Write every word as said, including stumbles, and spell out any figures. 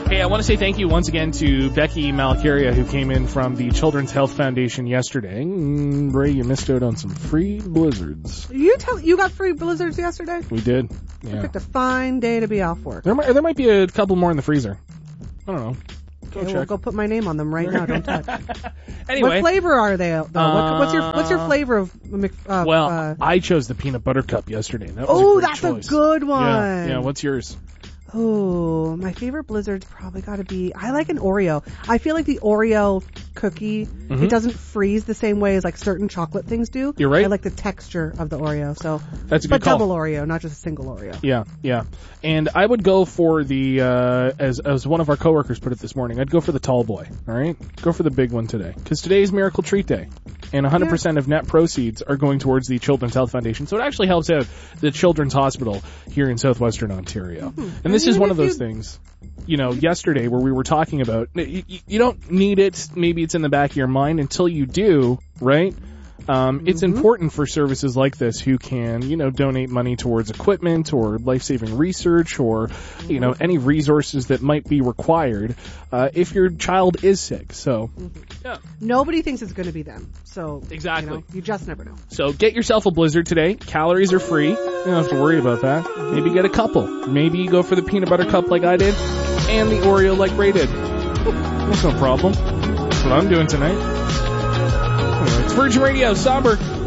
Hey, I want to say thank you once again to Becky Malcaria, who came in from the Children's Health Foundation yesterday. Mm, Ray, you missed out on some free blizzards. You tell you got free blizzards yesterday? We did. Yeah. You picked a fine day to be off work. There might, there might be a couple more in the freezer. I don't know. Go okay, check. We'll go put my name on them right now. Don't touch. Anyway, what flavor are they? Though? Uh, what, what's your what's your flavor of? Uh, well, uh, I chose the peanut butter cup yesterday. That was oh, a great that's choice. a good one. Yeah. Yeah. What's yours? Oh, my favorite blizzard's probably got to be, I like an Oreo. I feel like the Oreo cookie, mm-hmm. it doesn't freeze the same way as like certain chocolate things do. You're right. I like the texture of the Oreo. So that's a good but call. double Oreo, not just a single Oreo. Yeah, yeah. And I would go for the, uh, as as one of our coworkers put it this morning, I'd go for the tall boy, all right? Go for the big one today. Because today is Miracle Treat Day. And one hundred percent yeah. of net proceeds are going towards the Children's Health Foundation. So it actually helps out the Children's Hospital here in southwestern Ontario. Mm-hmm. And this I mean, is one of those you... things, you know, yesterday where we were talking about, you, you don't need it, maybe it's in the back of your mind until you do, right? Um, it's mm-hmm. important for services like this who can, you know, donate money towards equipment or life-saving research or, mm-hmm. you know, any resources that might be required uh, if your child is sick. So, mm-hmm. yeah. Nobody thinks it's going to be them. So, exactly. You know, you just never know. So get yourself a blizzard today. Calories are free. You don't have to worry about that. Maybe get a couple. Maybe you go for the peanut butter cup like I did and the Oreo like Ray did. That's no problem. That's what I'm doing tonight. It's Virgin Radio, Somber.